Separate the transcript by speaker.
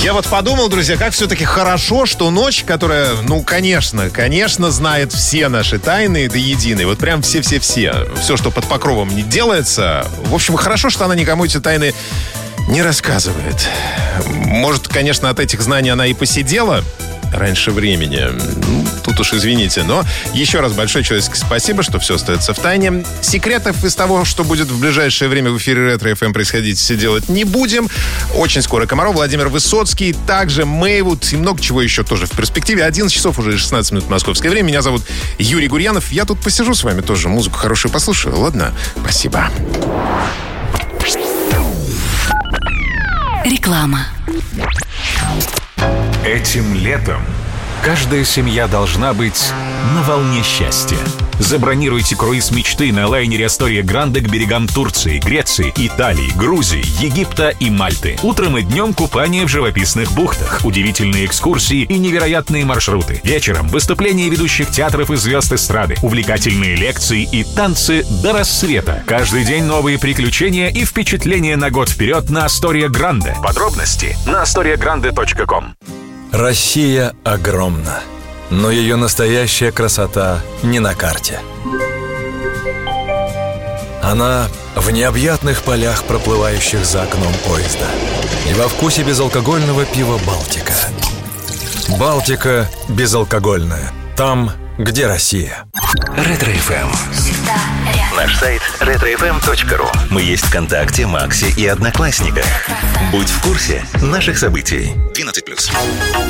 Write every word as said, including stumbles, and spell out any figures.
Speaker 1: Я вот подумал, друзья, как все-таки хорошо, что ночь, которая, ну, конечно, конечно, знает все наши тайны до единой. Вот прям все-все-все. Все, что под покровом не делается. В общем, хорошо, что она никому эти тайны не рассказывает. Может, конечно, от этих знаний она и посидела раньше времени. Ну, тут уж извините. Но еще раз большое человеческое спасибо, что все остается в тайне. Секретов из того, что будет в ближайшее время в эфире Ретро эф эм происходить, все делать не будем. Очень скоро Комаров, Владимир Высоцкий, также Мэйвуд и много чего еще тоже в перспективе. одиннадцать часов уже шестнадцать минут московское время. Меня зовут Юрий Гурьянов. Я тут посижу с вами тоже, музыку хорошую послушаю. Ладно? Спасибо.
Speaker 2: Реклама.
Speaker 3: Этим летом каждая семья должна быть на волне счастья. Забронируйте круиз мечты на лайнере Астория Гранде к берегам Турции, Греции, Италии, Грузии, Египта и Мальты. Утром и днем купание в живописных бухтах, удивительные экскурсии и невероятные маршруты. Вечером выступления ведущих театров и звезд эстрады, увлекательные лекции и танцы до рассвета. Каждый день новые приключения и впечатления на год вперед на Астория Гранде. Подробности на астория гранде точка ком.
Speaker 4: Россия огромна, но ее настоящая красота не на карте. Она в необъятных полях, проплывающих за окном поезда, и во вкусе безалкогольного пива «Балтика». «Балтика» безалкогольная. Там, где Россия.
Speaker 5: Ретро эф эм. Наш сайт ретро эф эм точка ру. Мы есть ВКонтакте, Максе и Одноклассниках. Будь в курсе наших событий. двенадцать плюс.